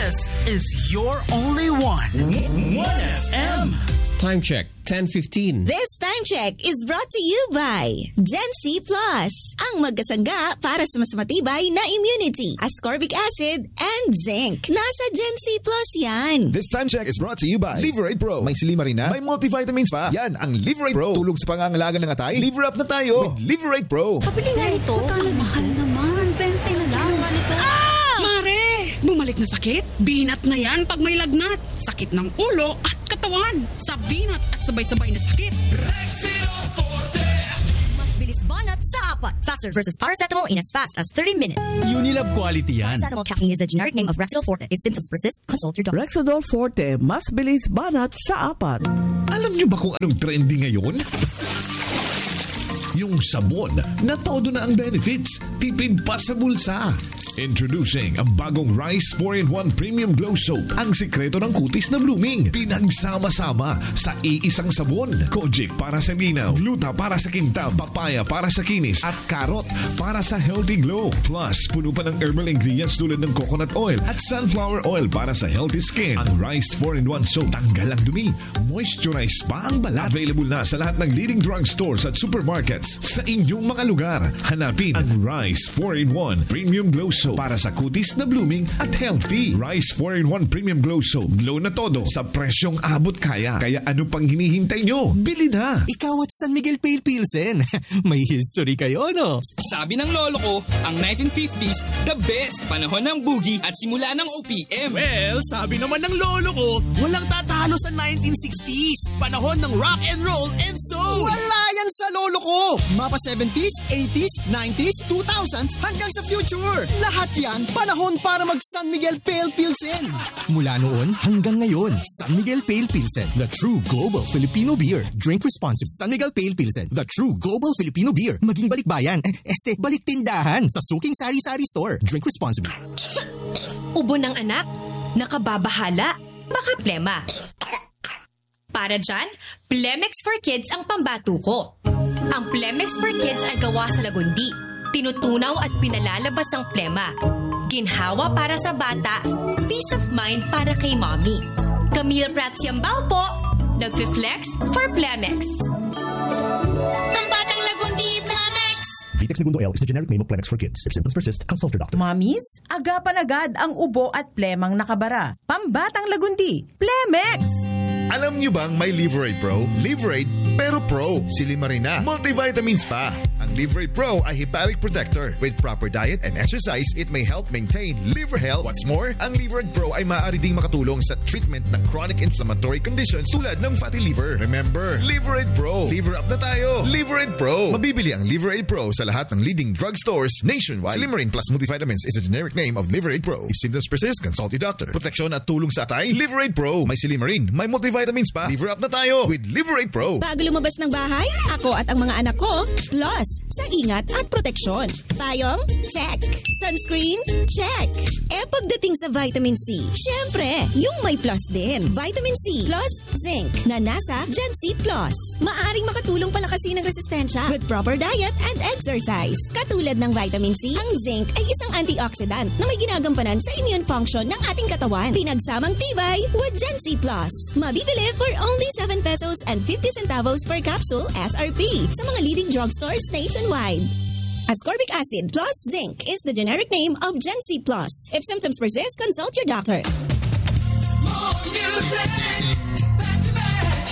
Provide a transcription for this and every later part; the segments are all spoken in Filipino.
This is your only one. 1FM. Time check, 10:15. This time check is brought to you by Gen C Plus, ang magkasangga para sa mas matibay na immunity, ascorbic acid, and zinc. Nasa Gen C Plus yan. This time check is brought to you by Liver 8 Pro. May silimarina, may multivitamins pa. Yan ang Liver 8 Pro. Tulong sa pangangalaga ng atay. Liver up na tayo with Liver 8 Pro. Pabili nga ito. Mahal naman. 20 na lang. Mare, bumalik na sakit? Binat na yan pag may lagnat. Sakit ng ulo at katawan. Sa binat at sabay-sabay na sakit. Mas bilis banat sa apat. Faster versus paracetamol in as fast as 30 minutes. Unilab quality yan. Paracetamol caffeine is the generic name of Rexidol Forte. If symptoms persist, consult your doctor. Rexidol Forte, mas bilis banat sa apat. Alam niyo ba kung anong trending ngayon? Yung sabon na todo na ang benefits, tipid pa sa bulsa. Introducing ang bagong Rice 4-in-1 Premium Glow Soap. Ang sikreto ng kutis na blooming. Pinagsama-sama sa iisang sabon. Kojic para sa linaw, gluta para sa kintab, papaya para sa kinis, at carrot para sa healthy glow. Plus, puno pa ng herbal ingredients tulad ng coconut oil at sunflower oil para sa healthy skin. Ang Rice 4-in-1 Soap, tanggal ang dumi, moisturize pa ang balat. Available na sa lahat ng leading drugstores at supermarkets sa inyong mga lugar. Hanapin ang Rice 4-in-1 Premium Glow Soap para sa kutis na blooming at healthy. Rice 4-in-1 Premium Glow Soap. Glow na todo sa presyong abot kaya. Kaya ano pang hinihintay nyo? Bili na! Ikaw at San Miguel Pale Pilsen. May history kayo, no? Sabi ng lolo ko, ang 1950s, the best. Panahon ng boogie at simula ng OPM. Well, sabi naman ng lolo ko, walang tatalo sa 1960s. Panahon ng rock and roll and soul. Wala yan sa lolo ko! Mapa 70s, 80s, 90s, 2000s hanggang sa future. Lahat yan, panahon para mag San Miguel Pale Pilsen. Mula noon hanggang ngayon, San Miguel Pale Pilsen, the true global Filipino beer. Drink responsibly. San Miguel Pale Pilsen, the true global Filipino beer. Maging balikbayan, balik tindahan sa suking sari-sari store. Drink responsibly. Ubo ng anak, nakababahala, baka plema. Para dyan, Plemex for Kids ang pambatuko. Ang Plemex for Kids ay gawa sa lagundi. Tinutunaw at pinalalabas ang plema. Ginhawa para sa bata, peace of mind para kay mommy. Camille Pratsiambal po, nagfi-flex for Plemex. Pambatang lagundi, Plemex! Vitex Segundo L is the generic name of Plemex for kids. If symptoms persist, consult your doctor. Mamis, agapan agad ang ubo at plemang nakabara. Pambatang lagundi, Plemex! Alam niyo bang may Liver 8 Pro? Liver 8 pero Pro. Silimarina, multivitamins pa. Ang Liver 8 Pro ay hepatic protector. With proper diet and exercise, it may help maintain liver health. What's more, ang Liver 8 Pro ay maaari ding makatulong sa treatment ng chronic inflammatory conditions tulad ng fatty liver. Remember, Liver 8 Pro. Liver up na tayo. Liver 8 Pro. Mabibili ang Liver 8 Pro sa lahat ng leading drugstores nationwide. Silimarin plus multivitamins is a generic name of Liver 8 Pro. If symptoms persist, consult your doctor. Proteksyon at tulong sa atay, Liver 8 Pro. May silimarin, may multivitamins pa. Liver up na tayo with Liver 8 Pro. Bago lumabas ng bahay, ako at ang mga anak ko, plus sa ingat at proteksyon. Payong? Check. Sunscreen? Check. Pagdating sa vitamin C, syempre, yung may plus din. Vitamin C plus zinc na nasa Gen C Plus. Maaring makatulong palakasin ang resistensya with proper diet and exercise. Katulad ng vitamin C, ang zinc ay isang antioxidant na may ginagampanan sa immune function ng ating katawan. Pinagsamang tibay with Gen C Plus. Mabibili for only 7 pesos and 50 centavos per capsule SRP sa mga leading drugstores nationwide. Ascorbic acid plus zinc is the generic name of Gen C Plus. If symptoms persist, consult your doctor. More music. Back to back.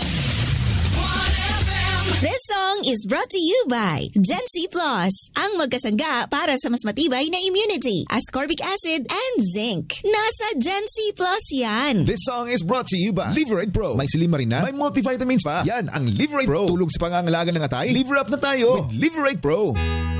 1FM. This song is brought to you by Gen C Plus, ang magkasangga para sa mas matibay na immunity, ascorbic acid, and zinc. Nasa Gen C Plus yan. This song is brought to you by Liver 8 Pro. May silimarina, may multivitamins pa. Yan ang Liver 8 Pro. Tulong sa pangangalaga ng atay. Liver up na tayo with Liver 8 Pro.